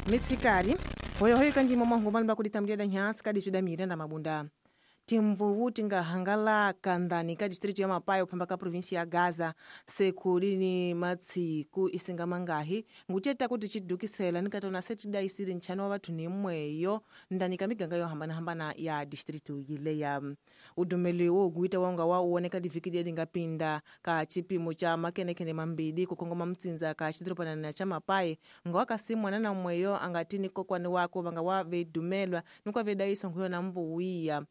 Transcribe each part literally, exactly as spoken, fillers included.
mitsikari hoyo hoyo kanji mama ngomani bakulitambulia da nyasi kadi chuda miranda mabunda timvuvu tingahangala kandani ka district ya Mapayo pambaka provinsi ya Gaza sekulini matsiku isingamangahi nguteta kuti chidukisela nikatona setida isiri nchano wa watu ni mweyo ndani kamiganga yo hambana hambana ya district ile ya udumeli wo guita wanga wa uoneka divikidi ndingapinda ka chipimo cha makenekene mambidi kukongoma mtsinza ka chidropana na cha Mapayi ngwaka simwana na mweyo angatini kokwani wako banga wa vedumelwa nikwa vedaisa nguyo na mvuwia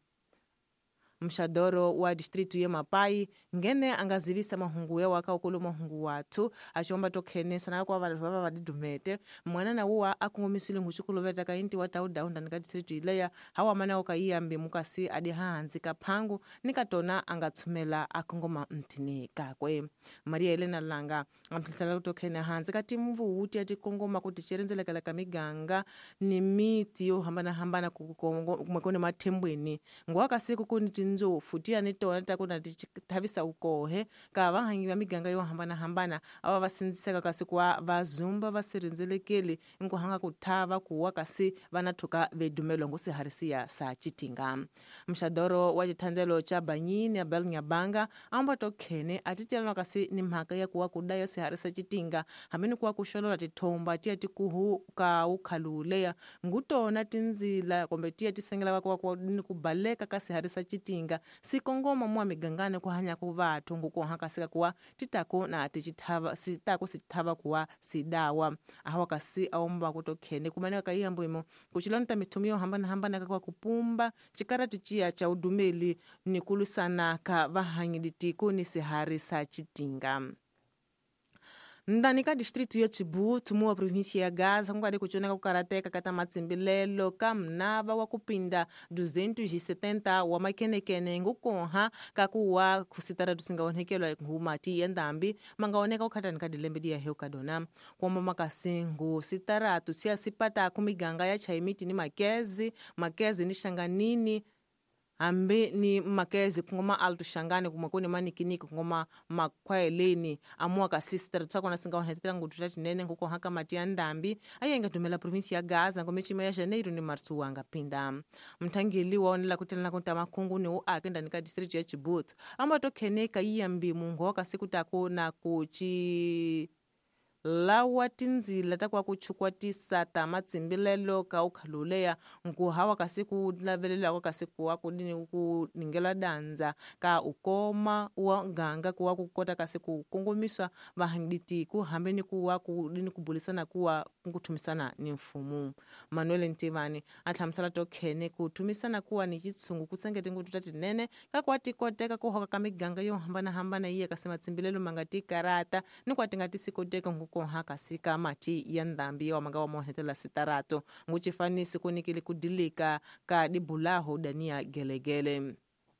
mshadoro wa district ya Mapayi ngene angazivisa mahungu ya waka ukulu mahungu watu achomba tokhene sana kwa vanhu vava vadidumete mwana na uwa akungomisile nguchukulu veta kainti watauda unda nika district ileya hawa mana okaiyambi mukasi adi haanzika phangu nikatona angatsumela akungoma mtini kakwe Maria Elena Langa amplitala tokhene haanzika timvu uti ati kongoma kuti cherenzelekala kamiganga ni miti yo hambana hambana kumakone matembweni ngwaka siku kuniti nzo futia nitona takuna thavisa ukohe ka vahangi va miganga yo hambana hambana ava vasinziseka kasi kwa vazumba vasirinzelekele nkuhanga kuthava kuwa kasi vanathuka vedumelo ngusiharisiya sa chitinga mshadoro wa chithandelo cha Banyini Abel Nyabanga amba tokhene atitelana kasi ni mhaka ya kuwa kudayo siharisa chitinga hamini kuwa kusholola tithomba tia tikuhu ka ukhaluleya ngutona tinzila kombe tia tisengela wako wako ni kubaleka kasi harisa chitinga sikongoma mwa migangane kuhanya kuvathu ngukuhanga sika kuwa titako na tichithava sitako sithava kuwa sidawa ahawa kasi aomba kutokhene kumaneka kaiyambo imo kuchilonta mithumio hambana hambana kwa kupumba chikaratu chia cha udumeli nikulusana ka vahangiditiku ni sihari sa chitinga ndani ka district yo Chibutu muwa provinsi ya Gaza ngwadi kuchoneka kukarateka kata matsimbilelo ka mnava wa kupinda duzentos e setenta wa makenekene ngukonha kakuwa kusitara tusingaonekelwa ngumati ya ndambi mangaoneka ukhatani ka dilembedi ya heo kadona kwamba makasingu sitaratu siya sipata kumiganga ya chaimiti ni makezi makezi ni shanganini ambe ni makezi kungoma altu shangane kumakoni manikiniki kungoma makwaeleni amua ka sister tsako nasinga wanhetera ngututati nene nguko haka matia ndambi ayenga tumela provinsi ya Gaza ngomechima ya Janeiro ni Marsu wanga pinda mtangili waonela kutelana kunta makungu ni uakenda nika district ya Chibutu amba tokheneka iyambi mungu waka siku tako na kuchi lawa tinzila takwa kuchukwa tisata matsimbilelo ka ukhaluleya nkuhawa kasiku lavelela kwa kasiku wako dini kuningela danza ka ukoma wa nganga kuwa kukota kasiku kungumiswa vahangiditiku hambeni kuwa kudini kubulisana kuwa kutumisana ni mfumu Manuel Ntivani athamsala tokhene kutumisana kuwa ni chitsungu kutsengete ngututati nene kakwati koteka kuhoka kamiganga yo hambana hambana iye kasema tsimbilelo mangati karata ni kwatingati sikoteka kuhaka sika mati ya ndambi wa magawa mohetela sitarato nguchifanisi kunikili kudilika ka dibulahu dania gelegele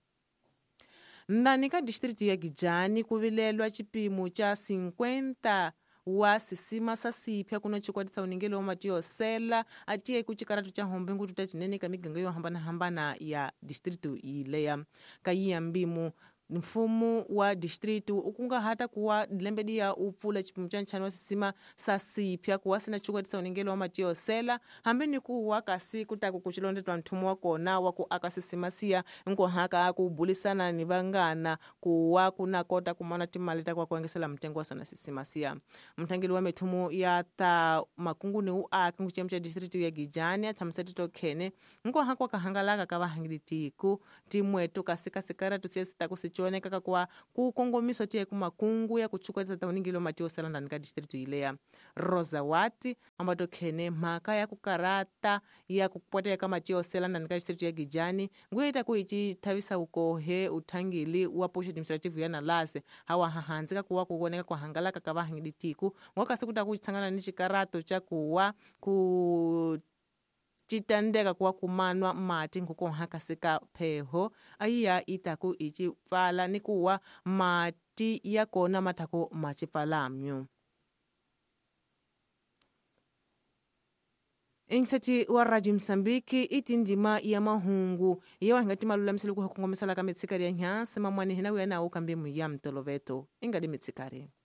ndani ka district ya Gijani kuvilelwa chipimo cha cinquenta wa sisima sasipya kuno chikwatisa uningelo wa matio sela atie kuchikaratu cha hombe ngututati nene kamiganga yo hambana hambana ya district ileya kayiyambimu mfumu wa district ukunga hata kuwa dilembedi ya upfula chipimo cha nchani wa sisima sasipya kuwa sina chukwa tisa uningelo wa matio sela hambeni kuwa kasi kutaku kuchilondetwa mtumu wako na waku akasisima siya nko haka akubulisana nivangana kuwa kuna kota kumana timalita kwa kuangesela mtengo wa sana sisima siya mtangili wa metumu ya ta makungu ni uaki nguchemcha district ya Gijani athamsati tokhene nko haka wakahangalaka kava hangiditiku timwetu kasika sikara tusiya sitaku sichu oneka kwa kukongomiso tie kumakungu ya kuchukua tata uningilo matio sala ndani ka district ileya Rosa Wati amba tokhene mhaka ya kukarata ya kupotea kama matio sala ndani ka district ya Gijani nguita kuichi thavisa ukohe uthangili wa posho administrative ya Nalase hawa hahanzika kuwa kuoneka kwa hangalaka kava hangiditiku ngoka sikuta kuchangana ni chikarato cha kuwa ku chitandeka kuwa kumanwa mati ngukonhaka sika pheho aiya itaku ichi fala ni kuwa mati ya kona matako machifalamyo Insati wa Radio Msambiki iti ndima ya mahungu yewa ngati malula msilu kuhakungomesala ka metsikari ya nyansi mamwani hina wena ukambimu ya mtoloveto ingadi metsikari